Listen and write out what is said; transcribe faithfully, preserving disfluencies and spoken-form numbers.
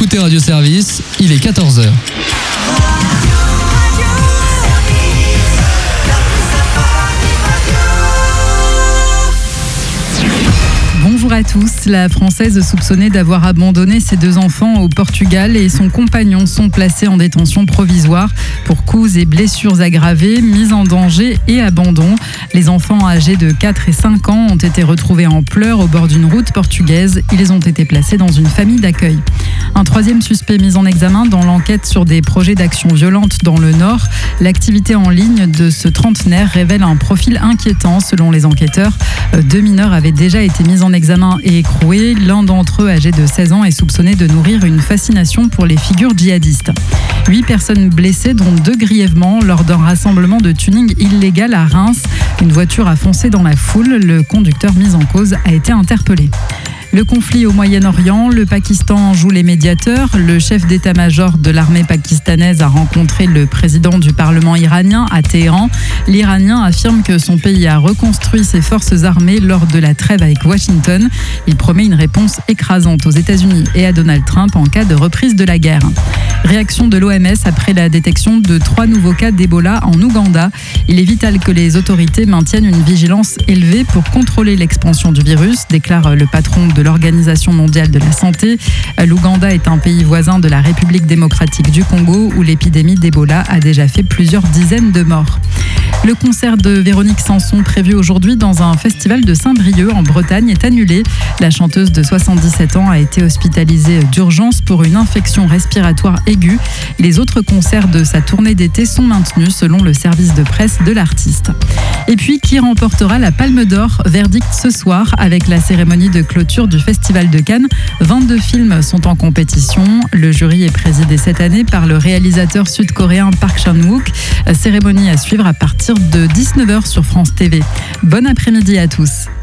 écoutez Radio Service, il est quatorze heures. Bonjour à tous. La Française soupçonnée d'avoir abandonné ses deux enfants au Portugal et son compagnon sont placés en détention provisoire pour coups et blessures aggravées, mise en danger et abandon. Les enfants âgés de quatre et cinq ans ont été retrouvés en pleurs au bord d'une route portugaise. Ils ont été placés dans une famille d'accueil. Un troisième suspect mis en examen dans l'enquête sur des projets d'action violente dans le Nord. L'activité en ligne de ce trentenaire révèle un profil inquiétant selon les enquêteurs. Deux mineurs avaient déjà été mis en examen et écroués. L'un d'entre eux, âgé de seize ans, est soupçonné de nourrir une fascination pour les figures djihadistes. Huit personnes blessées, dont deux grièvement, lors d'un rassemblement de tuning illégal à Reims. Une voiture a foncé dans la foule. Le conducteur mis en cause a été interpellé. Le conflit au Moyen-Orient, le Pakistan joue les médiateurs. Le chef d'état-major de l'armée pakistanaise a rencontré le président du Parlement iranien à Téhéran. L'Iranien affirme que son pays a reconstruit ses forces armées lors de la trêve avec Washington. Il promet une réponse écrasante aux États-Unis et à Donald Trump en cas de reprise de la guerre. Réaction de l'O M S après la détection de trois nouveaux cas d'Ebola en Ouganda. Il est vital que les autorités maintiennent une vigilance élevée pour contrôler l'expansion du virus, déclare le patron de l'Organisation mondiale de la santé. L'Ouganda est un pays voisin de la République démocratique du Congo où l'épidémie d'Ebola a déjà fait plusieurs dizaines de morts. Le concert de Véronique Sanson prévu aujourd'hui dans un festival de Saint-Brieuc en Bretagne est annulé. La chanteuse de soixante-dix-sept ans a été hospitalisée d'urgence pour une infection respiratoire aiguë. Les autres concerts de sa tournée d'été sont maintenus selon le service de presse de l'artiste. Et puis, qui remportera la Palme d'Or? Verdict ce soir avec la cérémonie de clôture du Festival de Cannes. vingt-deux films sont en compétition. Le jury est présidé cette année par le réalisateur sud-coréen Park Chan-wook. Cérémonie à suivre à partir de dix-neuf heures sur France T V. Bon après-midi à tous.